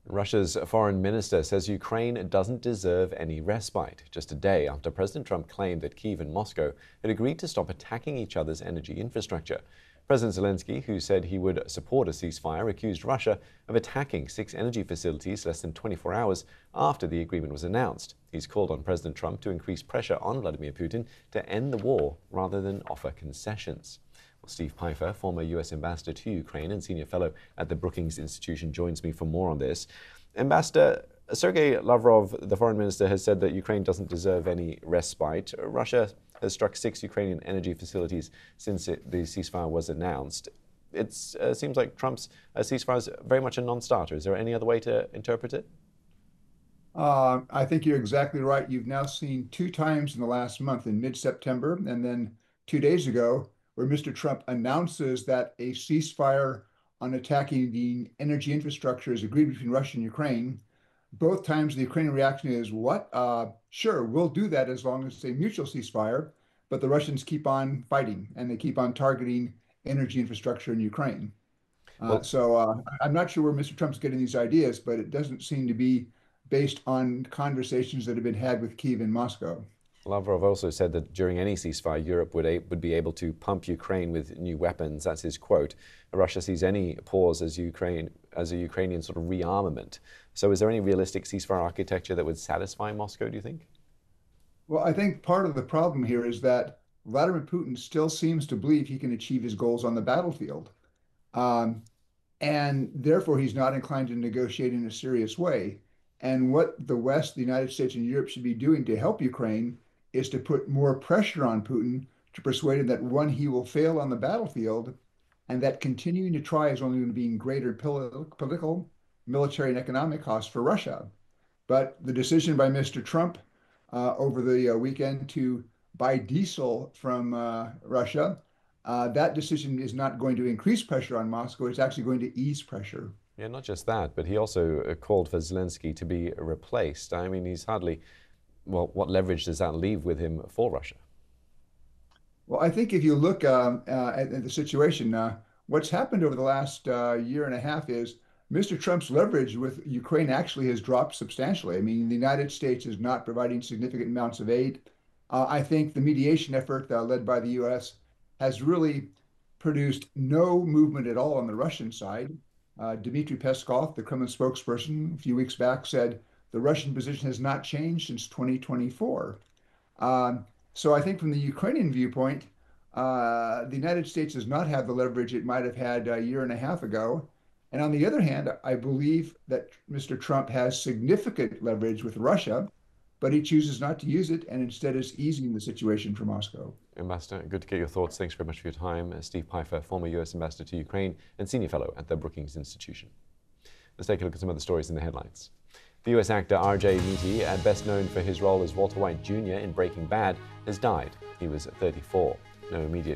Russia's foreign minister says Ukraine doesn't deserve any respite, just a day after President Trump claimed that Kyiv and Moscow had agreed to stop attacking each other's energy infrastructure. President Zelensky, who said he would support a ceasefire, accused Russia of attacking 6 energy facilities less than 24 hours after the agreement was announced. He's called on President Trump to increase pressure on Vladimir Putin to end the war rather than offer concessions. Well, Steve Pifer, former U.S. ambassador to Ukraine and senior fellow at the Brookings Institution, joins me for more on this. Ambassador, Sergei Lavrov, the foreign minister, has said that Ukraine doesn't deserve any respite. Russia has struck 6 Ukrainian energy facilities since the ceasefire was announced. It seems like Trump's ceasefire is very much a non-starter. Is there any other way to interpret it? I think you're exactly right. You've now seen 2 times in the last month, in mid-September, and then 2 days ago, where Mr. Trump announces that a ceasefire on attacking the energy infrastructure is agreed between Russia and Ukraine. Both times the Ukrainian reaction is, what? Sure, we'll do that as long as it's a mutual ceasefire, but the Russians keep on fighting and they keep on targeting energy infrastructure in Ukraine. Well, I'm not sure where Mr. Trump's getting these ideas, but it doesn't seem to be based on conversations that have been had with Kyiv and Moscow. Lavrov also said that during any ceasefire, Europe would be able to pump Ukraine with new weapons. That's his quote. Russia sees any pause as a Ukrainian sort of rearmament. So is there any realistic ceasefire architecture that would satisfy Moscow, do you think? Well, I think part of the problem here is that Vladimir Putin still seems to believe he can achieve his goals on the battlefield. Um, and therefore, he's not inclined to negotiate in a serious way. And what the West, the United States, and Europe should be doing to help Ukraine is to put more pressure on Putin to persuade him that, one, he will fail on the battlefield, and that continuing to try is only going to be in greater political, military, and economic costs for Russia. But the decision by Mr. Trump over the weekend to buy diesel from Russia, that decision is not going to increase pressure on Moscow. It's actually going to ease pressure. Yeah, not just that, but he also called for Zelensky to be replaced. I mean, he's hardly, well, what leverage does that leave with him for Russia? Well, I think if you look at the situation, what's happened over the last year and a half is Mr. Trump's leverage with Ukraine actually has dropped substantially. I mean, the United States is not providing significant amounts of aid. I think the mediation effort led by the U.S. has really produced no movement at all on the Russian side. Dmitry Peskov, the Kremlin spokesperson, a few weeks back said the Russian position has not changed since 2024. So I think from the Ukrainian viewpoint, the United States does not have the leverage it might have had a year and a half ago. And on the other hand, I believe that Mr. Trump has significant leverage with Russia, but he chooses not to use it and instead is easing the situation for Moscow. Ambassador, good to get your thoughts. Thanks very much for your time. Steve Pifer, former U.S. ambassador to Ukraine and senior fellow at the Brookings Institution. Let's take a look at some other stories in the headlines. The U.S. actor R.J. Meaty, best known for his role as Walter White Jr. in Breaking Bad, has died. He was 34. No immediate